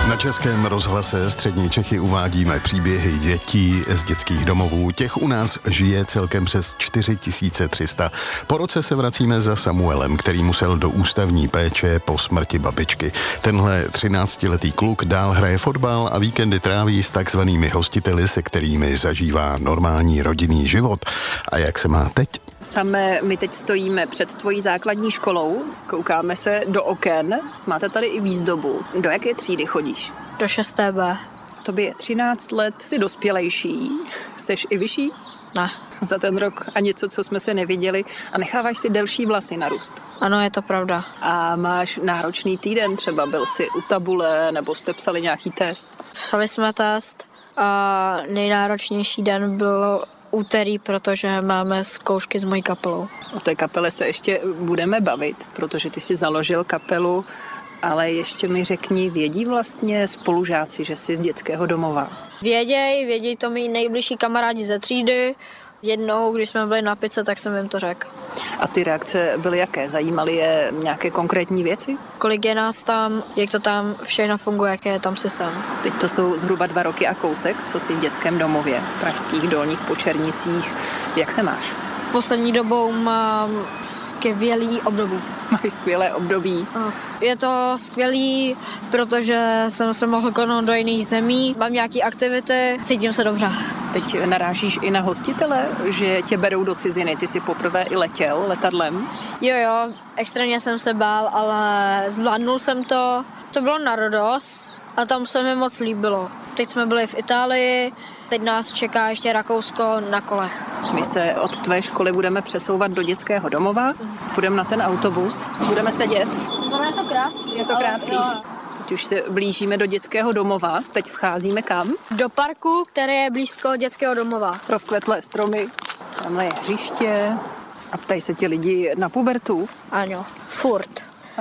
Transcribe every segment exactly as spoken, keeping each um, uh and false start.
Na Českém rozhlase Střední Čechy uvádíme příběhy dětí z dětských domovů. Těch u nás žije celkem přes čtyři tisíce tři sta. Po roce se vracíme za Samuelem, který musel do ústavní péče po smrti babičky. Tenhle třináctiletý kluk dál hraje fotbal a víkendy tráví s takzvanými hostiteli, se kterými zažívá normální rodinný život. A jak se má teď? Samé, my teď stojíme před tvojí základní školou, koukáme se do oken. Máte tady i výzdobu. Do jaké třídy chodíš? Do šesté B. Tobě je třináct let, jsi dospělejší, seš i vyšší? Ne. Za ten rok a něco, co jsme se neviděli a necháváš si delší vlasy narůst. Ano, je to pravda. A máš náročný týden, třeba byl jsi u tabule nebo jste psali nějaký test? Psali jsme test a nejnáročnější den byl úterý, protože máme zkoušky s mojí kapelou. O té kapele se ještě budeme bavit, protože ty jsi založil kapelu, ale ještě mi řekni, vědí vlastně spolužáci, že jsi z dětského domova? Věděj, věděj to mý nejbližší kamarádi ze třídy. Jednou, když jsme byli na pice, tak jsem jim to řekl. A ty reakce byly jaké? Zajímaly je nějaké konkrétní věci? Kolik je nás tam, jak to tam všechno funguje, jaký je tam systém. Teď to jsou zhruba dva roky a kousek, co jsi v dětském domově v pražských Dolních Počernicích. Jak se máš? Poslední dobou mám skvělý období. Máš skvělé období. Je to skvělý, protože jsem se mohl konout do jiných zemí, mám nějaké aktivity, cítím se dobře. Teď narážíš i na hostitele, že tě berou do ciziny. Ty jsi poprvé i letěl letadlem? Jo, jo, extrémně jsem se bál, ale zvládnul jsem to. To bylo na Rodos a tam se mi moc líbilo. Teď jsme byli v Itálii, teď nás čeká ještě Rakousko na kolech. My se od tvé školy budeme přesouvat do dětského domova, půjdeme na ten autobus, budeme sedět. No, je to krátký. Je to krátký. Teď už se blížíme do dětského domova, teď vcházíme kam? Do parku, který je blízko dětského domova. Rozkvetlé stromy, tamhle je hřiště a ptají se ti lidi na pubertu. Ano, furt.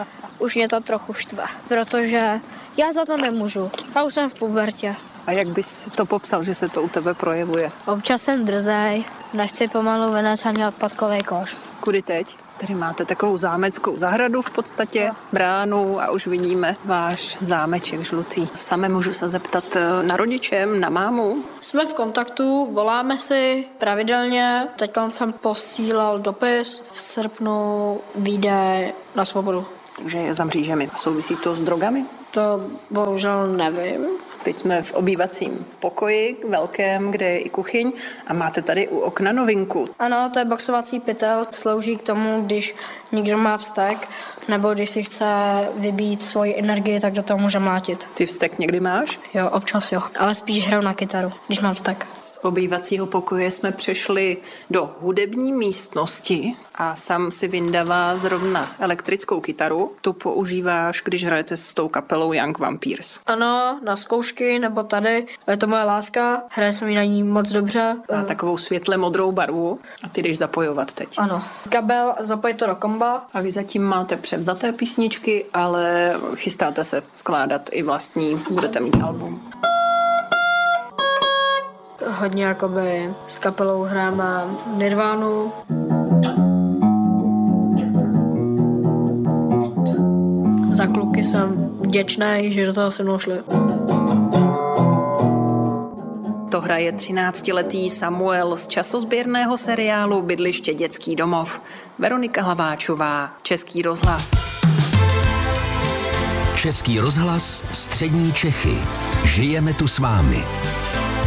Už mě to trochu štve, protože já za to nemůžu. Já už jsem v pubertě. A jak bys to popsal, že se to u tebe projevuje? Občas jsem drzej, nechci pomalu vynést ani odpadkový koš. Kudy teď? Tady máte takovou zámeckou zahradu v podstatě, no. Bránu a už vidíme váš zámeček žlutý. Same můžu se zeptat na rodičem, na mámu? Jsme v kontaktu, voláme si pravidelně. Teď jsem posílal dopis, v srpnu vyjde na svobodu. Takže je za mřížemi. Souvisí to s drogami? To bohužel nevím. Teď jsme v obývacím pokoji velkém, kde je i kuchyň a máte tady u okna novinku. Ano, to je boxovací pytel. Slouží k tomu, když někdo má vztek, nebo když si chce vybít svoji energii, tak do toho může mlátit. Ty vztek někdy máš? Jo, občas jo, ale spíš hraju na kytaru, když mám vztek. Z obývacího pokoje jsme přešli do hudební místnosti a Sam si vyndává zrovna elektrickou kytaru. Tu používáš, když hrajete s tou kapelou Young Vampires. Ano, na zkoušky nebo tady. Je to moje láska, hraje se mi na ní moc dobře. Má takovou světle modrou barvu a ty jdeš zapojovat teď. Ano. Kabel, zapojit to do komba. A vy zatím máte převzaté písničky, ale chystáte se skládat i vlastní, budete mít album. Hodně jakoby s kapelou hráme Nirvánu. Za kluky jsem vděčný, že do toho se mnou šli. To hraje třináctiletý Samuel z časozběrného seriálu Bydliště dětský domov. Veronika Hlaváčová, Český rozhlas. Český rozhlas, Střední Čechy. Žijeme tu s vámi.